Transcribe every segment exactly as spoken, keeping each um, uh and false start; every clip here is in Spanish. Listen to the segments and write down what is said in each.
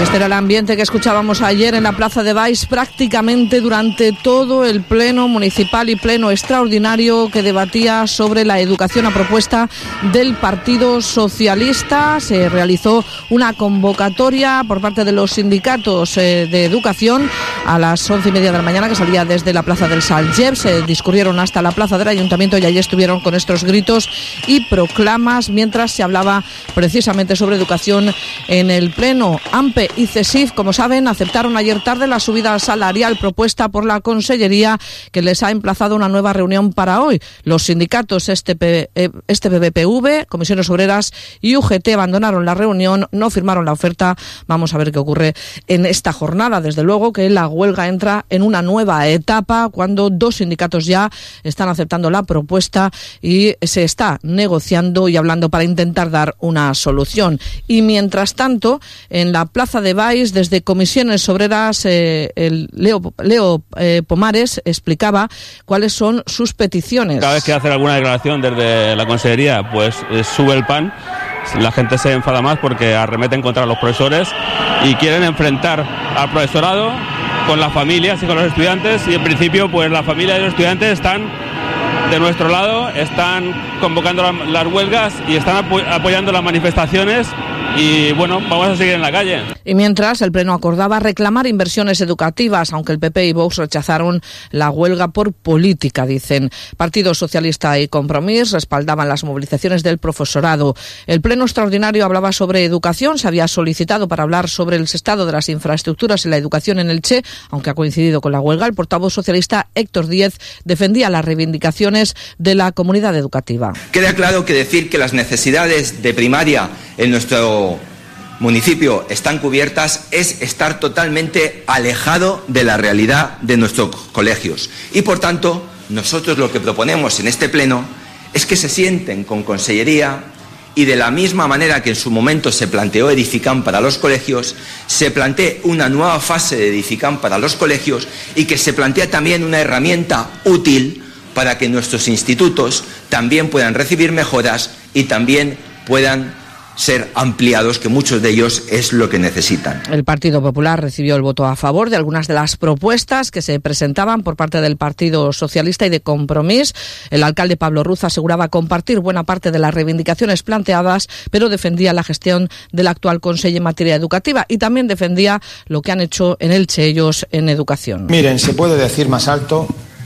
Este era el ambiente que escuchábamos ayer en la Plaza de Baix, prácticamente durante todo el pleno municipal y pleno extraordinario que debatía sobre la educación a propuesta del Partido Socialista. Se realizó una convocatoria por parte de los sindicatos eh, de educación a las once y media de la mañana, que salía desde la Plaza del Salgev. Se discurrieron hasta la Plaza del Ayuntamiento y allí estuvieron con estos gritos y proclamas mientras se hablaba precisamente sobre educación en el pleno. AMPE y CESIF, como saben, aceptaron ayer tarde la subida salarial propuesta por la Consellería, que les ha emplazado una nueva reunión para hoy. Los sindicatos este P B P V, Comisiones Obreras y U G T abandonaron la reunión, no firmaron la oferta. Vamos a ver qué ocurre en esta jornada. Desde luego que la huelga entra en una nueva etapa cuando dos sindicatos ya están aceptando la propuesta y se está negociando y hablando para intentar dar una solución. Y mientras tanto, en la Plaza de Baix, desde Comisiones Obreras, eh, el Leo, Leo eh, Pomares explicaba cuáles son sus peticiones. Cada vez que hace alguna declaración desde la Consellería, pues eh, sube el pan. La gente se enfada más porque arremeten contra los profesores y quieren enfrentar al profesorado con las familias y con los estudiantes, y en principio pues la familia y los estudiantes están de nuestro lado, están convocando las huelgas y están apo- apoyando las manifestaciones. Y bueno, vamos a seguir en la calle. Y mientras, el Pleno acordaba reclamar inversiones educativas, aunque el P P y Vox rechazaron la huelga por política, dicen. Partido Socialista y Compromís respaldaban las movilizaciones del profesorado. El Pleno extraordinario hablaba sobre educación. Se había solicitado para hablar sobre el estado de las infraestructuras en la educación en Elche, aunque ha coincidido con la huelga. El portavoz socialista Héctor Díez defendía las reivindicaciones de la comunidad educativa. Queda claro que decir que las necesidades de primaria en nuestro municipio están cubiertas es estar totalmente alejado de la realidad de nuestros colegios. Y por tanto, nosotros lo que proponemos en este pleno es que se sienten con Consellería y de la misma manera que en su momento se planteó Edificam para los colegios, se plantee una nueva fase de Edificam para los colegios y que se plantee también una herramienta útil para que nuestros institutos también puedan recibir mejoras y también puedan ser ampliados, que muchos de ellos es lo que necesitan. El Partido Popular recibió el voto a favor de algunas de las propuestas que se presentaban por parte del Partido Socialista y de Compromís. El alcalde Pablo Ruz aseguraba compartir buena parte de las reivindicaciones planteadas, pero defendía la gestión del actual Consejo en materia educativa y también defendía lo que han hecho en Elche ellos en educación. Miren, se puede decir más alto,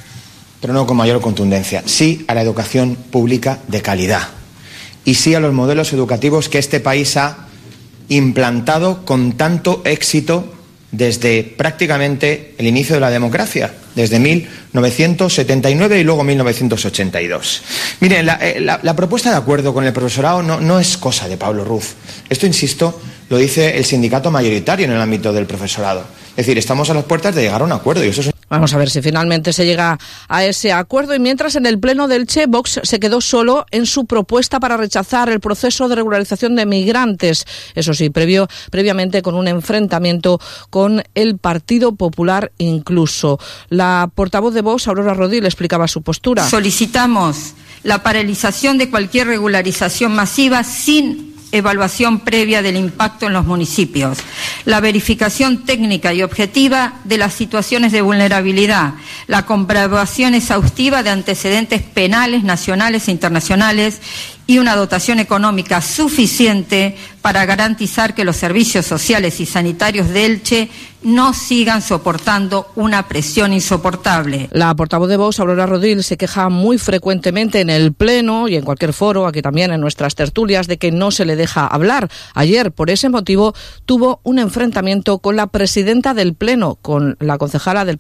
pero no con mayor contundencia. Sí a la educación pública de calidad. Y sí a los modelos educativos que este país ha implantado con tanto éxito desde prácticamente el inicio de la democracia, desde mil novecientos setenta y nueve y luego mil novecientos ochenta y dos. Miren, la, la, la propuesta de acuerdo con el profesorado no, no es cosa de Pablo Ruz. Esto, insisto, lo dice el sindicato mayoritario en el ámbito del profesorado. Es decir, estamos a las puertas de llegar a un acuerdo y eso es un... Vamos a ver si finalmente se llega a ese acuerdo. Y mientras, en el Pleno del Elche, Vox se quedó solo en su propuesta para rechazar el proceso de regularización de migrantes. Eso sí, previo, previamente con un enfrentamiento con el Partido Popular incluso. La portavoz de Vox, Aurora Rodil, explicaba su postura. Solicitamos la paralización de cualquier regularización masiva sin evaluación previa del impacto en los municipios, la verificación técnica y objetiva de las situaciones de vulnerabilidad, la comprobación exhaustiva de antecedentes penales nacionales e internacionales y una dotación económica suficiente para garantizar que los servicios sociales y sanitarios de Elche no sigan soportando una presión insoportable. La portavoz de Vox, Aurora Rodil, se queja muy frecuentemente en el Pleno y en cualquier foro, aquí también en nuestras tertulias, de que no se le deja hablar. Ayer, por ese motivo, tuvo un enfrentamiento con la presidenta del Pleno, con la concejala del